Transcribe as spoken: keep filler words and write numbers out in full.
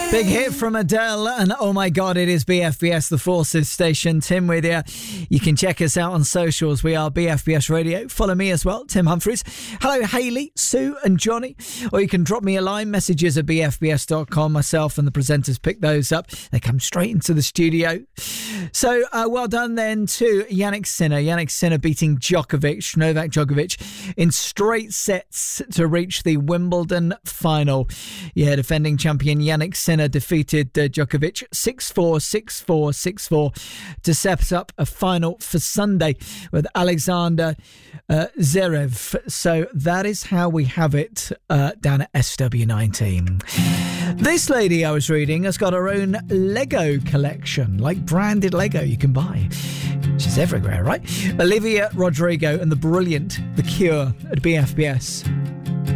Big hit from Adele, and oh my God, it is B F B S, the Forces Station. Tim with you. You can check us out on socials. We are B F B S Radio. Follow me as well, Tim Humphries. Hello, Hayley, Sue and Johnny. Or you can drop me a line, messages at b f b s dot com. Myself and the presenters pick those up. They come straight into the studio. So, uh, well done then to Jannik Sinner. Jannik Sinner beating Djokovic, Novak Djokovic, in straight sets to reach the Wimbledon final. Yeah, defending champion Jannik Sinner defeated uh, Djokovic six four, six four, six four to set up a final for Sunday with Alexander uh, Zverev. So that is how we have it uh, down at S W nineteen. This lady I was reading has got her own Lego collection, like branded Lego you can buy. She's everywhere, right? Olivia Rodrigo and the brilliant The Cure at B F B S.